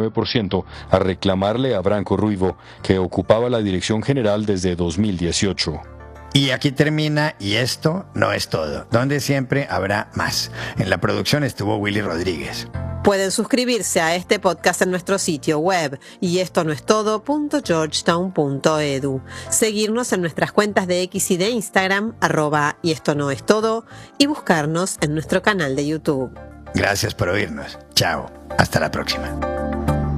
49% a reclamarle a Branco Ruivo, que ocupaba la dirección general desde 2018. Y aquí termina Y esto no es todo, donde siempre habrá más. En la producción estuvo Willy Rodríguez. Pueden suscribirse a este podcast en nuestro sitio web y esto no es todo.georgetown.edu. Seguirnos en nuestras cuentas de X y de Instagram, @y esto no es todo, y buscarnos en nuestro canal de YouTube. Gracias por oírnos. Chao. Hasta la próxima.